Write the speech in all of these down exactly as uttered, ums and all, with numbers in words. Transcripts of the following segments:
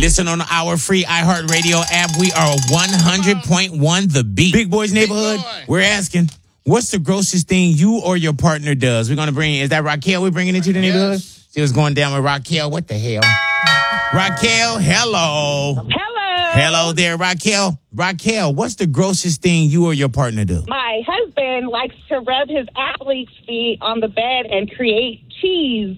Listen on our free iHeartRadio app. We are one hundred point one The Beat. Big Boys Neighborhood, Big boy. We're asking, what's the grossest thing you or your partner does? We're going to bring, is that Raquel we're bringing into the neighborhood? Yes. She was going down with Raquel. What the hell? Raquel, hello. Hello. Hello there, Raquel. Raquel, what's the grossest thing you or your partner do? My husband likes to rub his athlete's feet on the bed and create cheese.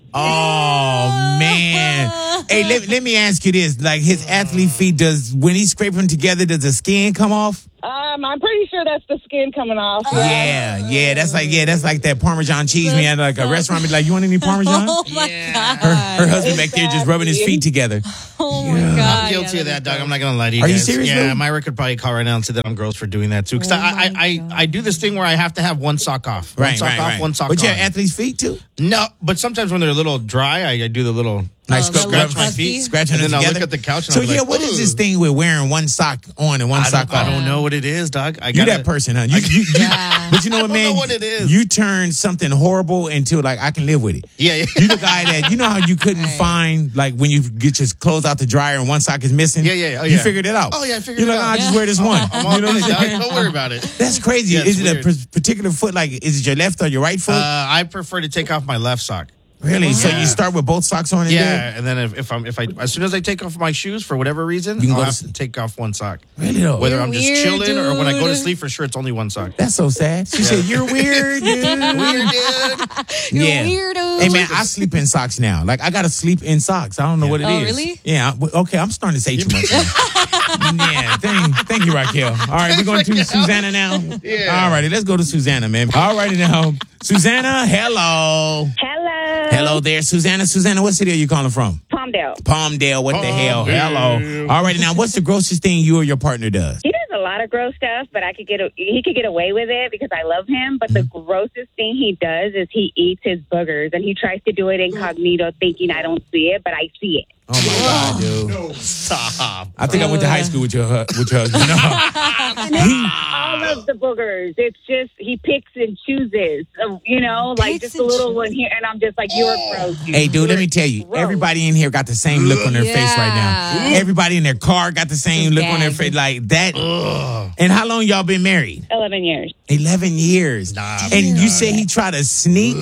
Oh, man. Hey, let, let me ask you this. Like, his athlete feet, does, when he scrape them together, does the skin come off? Um, I'm pretty sure that's the skin coming off. Yeah, yeah, that's like, yeah, that's like that Parmesan cheese, man. Like a restaurant be like, you want any Parmesan? Oh, my Yeah. God. Her, her husband back there just rubbing his feet together. Oh, my Yeah. God. I'm guilty Yeah, of that, that's dog. I'm not going to lie to you Are guys. you serious, Yeah, Lou? Myra could probably call right now and say that I'm gross for doing that, too. Because Oh, I, my I, God. I, I do this thing where I have to have one sock off. One Right, sock right, off, right. one sock But on. you have athlete's feet, too? No, but sometimes when they're a little dry, I, I do the little... Like Oh, scratch, the little scratch my crusty? feet, scratching And them then I'll together. look at the couch and so I'll be yeah, like, what is this "Ugh." thing with wearing one sock on and one I sock don't, I off? don't know what it is, dog. I You gotta, that person, huh? You, you, you, Yeah. But you know what, I don't man? know what it is. You turn something horrible into like I can live with it. Yeah, yeah. You the guy that you know how you couldn't Right. find like when you get your clothes out the dryer and one sock is missing. Yeah, yeah, oh, You yeah. figured it out. Oh, yeah, I figured You're it like, out. I just wear this one. I'm all you know good, what I'm dog. saying? Don't worry about it. That's crazy. Yeah, it's is it a weird. p- particular foot? Like, is it your left or your right foot? Uh, I prefer to take off my left sock. really? So yeah. you start with both socks on and Yeah, then? and then if, if I'm if I as soon as I take off my shoes for whatever reason, You can I'll go to have sleep. to take off one sock. Really though? Whether You're I'm just weird, chilling or when I go to dude. sleep, for sure it's only one sock. That's so sad. She said, "You're weird, dude." Weird, dude. You're yeah. weirdo. Hey man, I sleep in socks now. Like I gotta sleep in socks. I don't know what it is. Oh, really? Yeah. I- w- Okay, I'm starting to say too much. now. yeah. Thank, thank you, Raquel. All right, we're going to Susanna now. Yeah. All righty, let's go to Susanna, man. All righty now, Susanna. Hello. Hello. Hello there, Susanna. Susanna, what city are you calling from? Palmdale. Palmdale. What the hell? Palmdale. Hello. All righty now, what's the grossest thing you or your partner does? He does a lot of gross stuff, but I could get a, he could get away with it because I love him. But the grossest thing he does is he eats his boogers, and he tries to do it incognito, thinking I don't see it, but I see it. Oh my God, dude. No, stop. I think I went to high school with your hu- with your husband. No. And it's all of the boogers. It's just he picks and chooses. So, you know, like Picks just a and little chooses. one here, and I'm just like, you're gross. dude. Hey, dude, let me tell you, Gross. everybody in here got the same look on their face right now. Yeah. Everybody in their car got the same look on their Gag. face like that. And how long y'all been married? Eleven years. eleven years. Nah, and you God. say he tried to sneak?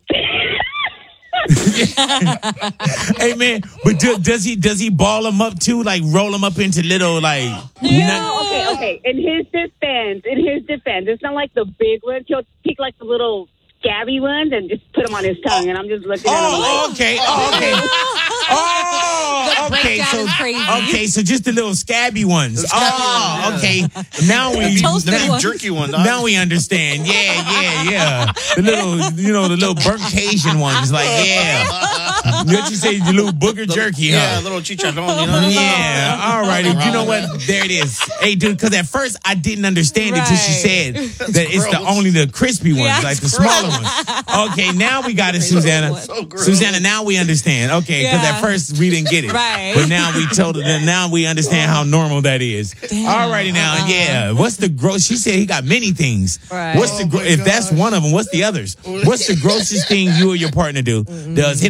Hey, man, but do, does he does he ball them up too? Like roll them up into little like... nut- Okay, okay. In his defense, in his defense, it's not like the big ones. He'll pick like the little scabby ones and just put them on his tongue. And I'm just looking at him Oh, like, okay. Oh, okay. Oh, The okay. breakdown So, is crazy. okay, so just the little scabby ones. scabby Oh, ones, okay. Now we toasted now, ones. Jerky one, dog. now we understand. Yeah, yeah, yeah. The little, you know, the little burnt Cajun ones. Like, yeah. What you say, the little booger jerky, Yeah, huh? little chicharron, you know? Yeah, all righty. You know what? There it is. Hey, dude, because at first I didn't understand it until she said that it's the gross. only the crispy ones, Yeah, like the it's smaller ones. Okay, now we got it, Susanna. So gross. Susanna, now we understand. Okay, because Yeah. at first we didn't get it. Right. But now we told her that now we understand how normal that is. All righty now, yeah. What's the gross? She said he got many things. Right. What's the gro- if that's one of them, what's the others? What's the grossest thing you or your partner do? Does hit